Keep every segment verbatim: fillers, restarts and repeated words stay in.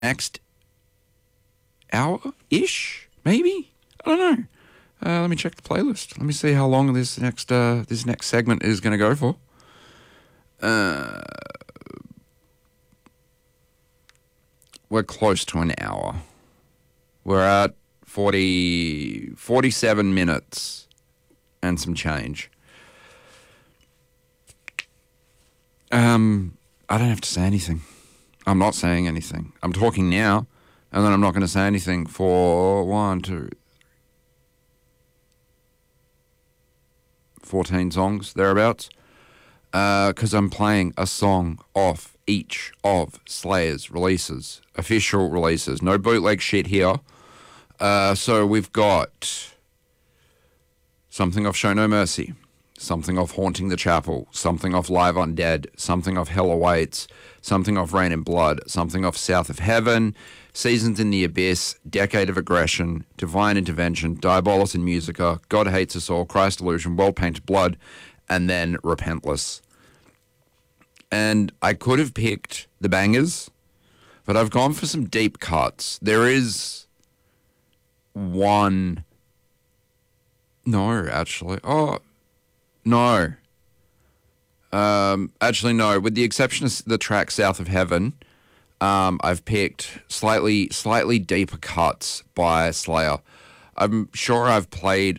next hour-ish, maybe? I don't know. Uh, let me check the playlist. Let me see how long this next uh, this next segment is going to go for. Uh, we're close to an hour. We're at forty, forty-seven minutes and some change. Um, I don't have to say anything. I'm not saying anything. I'm talking now, and then I'm not going to say anything for one, two, fourteen songs, thereabouts, because uh, I'm playing a song off each of Slayer's releases, official releases. No bootleg shit here. Uh, so we've got something off Show No Mercy, something off Haunting the Chapel, something off Live Undead, something off Hell Awaits, something off Rain and Blood, something off South of Heaven, Seasons in the Abyss, Decade of Aggression, Divine Intervention, Diabolus in Musica, God Hates Us All, Christ Illusion, World Painted Blood, and then Repentless. And I could have picked the bangers, but I've gone for some deep cuts. There is one... No, actually. Oh, no. Um, actually, no. With the exception of the track South of Heaven, um, I've picked slightly, slightly deeper cuts by Slayer. I'm sure I've played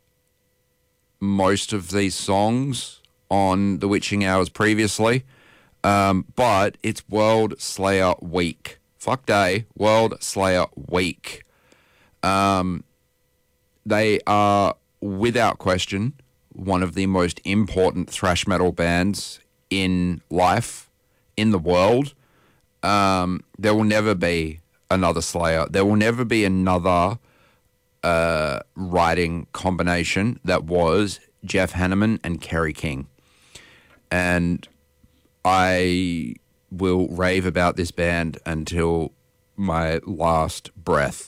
most of these songs on The Witching Hours previously, um, but it's World Slayer Week. Fuck day, World Slayer Week. Um, they are, without question, one of the most important thrash metal bands in life, in the world. Um, there will never be another Slayer. There will never be another uh, writing combination that was Jeff Hanneman and Kerry King. And I will rave about this band until my last breath.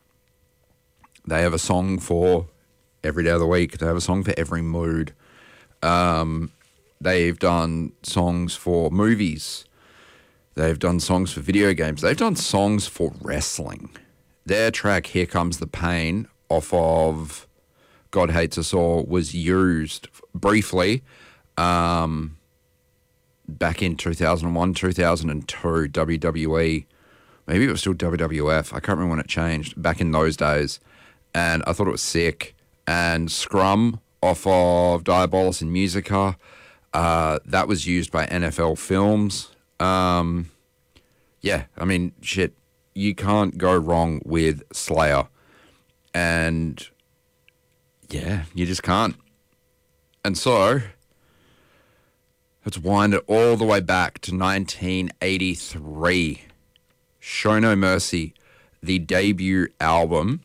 They have a song for every day of the week. They have a song for every mood. Um, they've done songs for movies. They've done songs for video games. They've done songs for wrestling. Their track, Here Comes the Pain, off of God Hates Us All, was used briefly um, back in two thousand one, two thousand two, W W E. Maybe it was still W W F. I can't remember when it changed, back in those days. And I thought it was sick. And Scrum off of Diabolus in Musica, uh, that was used by N F L Films. Um, yeah, I mean, shit, you can't go wrong with Slayer. And yeah, you just can't. And so, let's wind it all the way back to nineteen eighty-three. Show No Mercy, the debut album.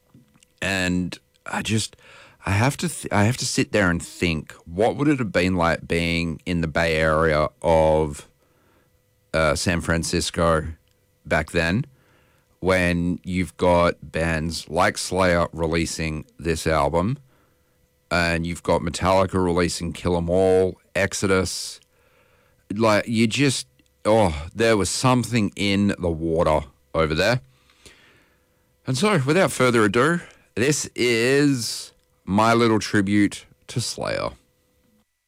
And I just, I have to, th- I have to sit there and think, what would it have been like being in the Bay Area of uh, San Francisco back then, when you've got bands like Slayer releasing this album, and you've got Metallica releasing Kill 'Em All, Exodus. Like, you just, oh, there was something in the water over there. And so, without further ado, this is my little tribute to Slayer.